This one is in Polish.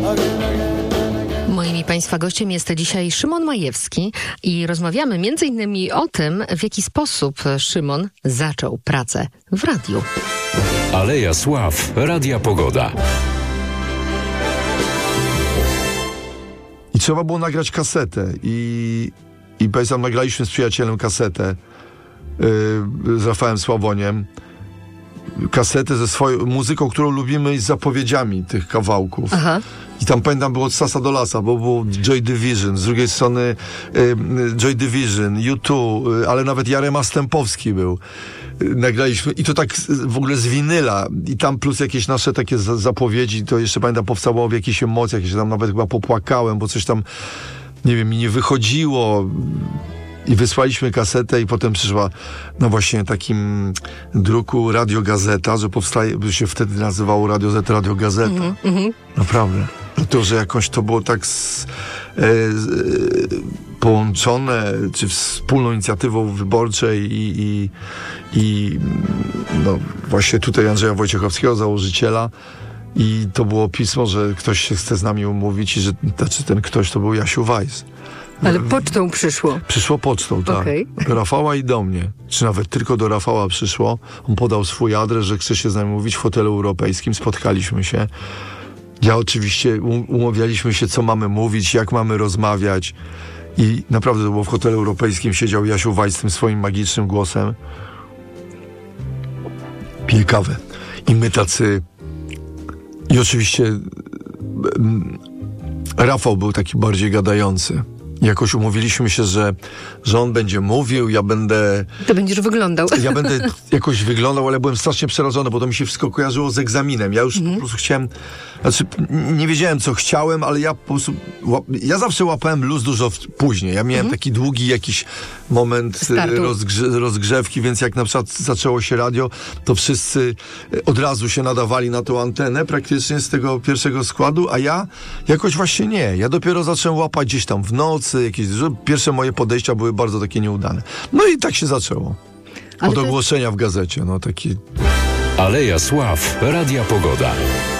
Moim i Państwa gościem jest dzisiaj Szymon Majewski i rozmawiamy m.in. o tym, w jaki sposób Szymon zaczął pracę w radiu. Aleja Sław, Radia Pogoda. I trzeba było nagrać kasetę i pamiętam, nagraliśmy z przyjacielem kasetę z Rafałem Sławoniem. Kasetę ze swoją muzyką, którą lubimy, i z zapowiedziami tych kawałków. Aha. I tam pamiętam, było od sasa do lasa, bo było Joy Division, z drugiej strony Joy Division, U2, ale nawet Jarema Stępowski był. Nagraliśmy i to tak w ogóle z winyla i tam plus jakieś nasze takie zapowiedzi, to jeszcze pamiętam, powstało w jakichś emocjach, ja się tam nawet chyba popłakałem, bo coś tam, nie wiem, mi nie wychodziło. I wysłaliśmy kasetę i potem przyszła na właśnie takim druku Radiogazeta, że powstaje, by się wtedy nazywało Radio Z, Radiogazeta. Naprawdę. To, że jakoś to było tak połączone, czy wspólną inicjatywą wyborczej i no właśnie tutaj Andrzeja Wojciechowskiego, założyciela. I to było pismo, że ktoś się chce z nami umówić i że ten ktoś to był Jasiu Weiss. Ale pocztą przyszło. Przyszło pocztą, tak. Okay. Do Rafała i do mnie. Czy nawet tylko do Rafała przyszło. On podał swój adres, że chce się z nami mówić w hotelu europejskim. Spotkaliśmy się. Ja oczywiście umawialiśmy się, co mamy mówić, jak mamy rozmawiać. I naprawdę to było w hotelu europejskim. Siedział Jasiu Weiss z tym swoim magicznym głosem. Pili kawę. I my tacy... I oczywiście Rafał był taki bardziej gadający. Jakoś umówiliśmy się, że on będzie mówił, ja będę... To będziesz wyglądał. Ja będę jakoś wyglądał, ale byłem strasznie przerażony, bo to mi się wszystko kojarzyło z egzaminem. Ja już po prostu chciałem... Znaczy, nie wiedziałem, co chciałem, ale ja po prostu... Ja zawsze łapałem luz dużo później. Ja miałem taki długi jakiś moment rozgrzewki, więc jak na przykład zaczęło się radio, to wszyscy od razu się nadawali na tą antenę praktycznie z tego pierwszego składu, a ja jakoś właśnie nie. Ja dopiero zacząłem łapać gdzieś tam w nocy, jakieś... Pierwsze moje podejścia były bardzo takie nieudane. No i tak się zaczęło. Od ogłoszenia w gazecie, no taki... Aleja Sław, Radia Pogoda.